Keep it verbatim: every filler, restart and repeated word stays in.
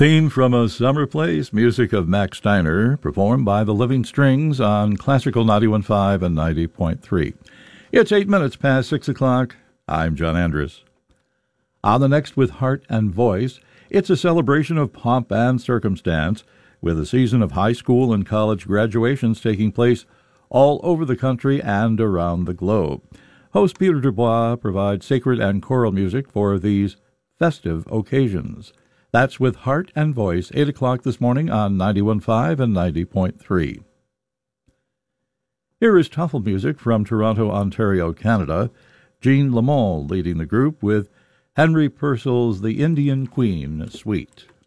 Theme from A Summer Place, music of Max Steiner, performed by the Living Strings on Classical ninety-one point five and ninety point three. It's eight minutes past six o'clock. I'm John Andrus. On the next with Heart and Voice, it's a celebration of pomp and circumstance, with a season of high school and college graduations taking place all over the country and around the globe. Host Peter Dubois provides sacred and choral music for these festive occasions. That's with Heart and Voice, eight o'clock this morning on ninety-one point five and ninety point three. Here is Tuffle music from Toronto, Ontario, Canada. Jean Lamont leading the group with Henry Purcell's The Indian Queen Suite.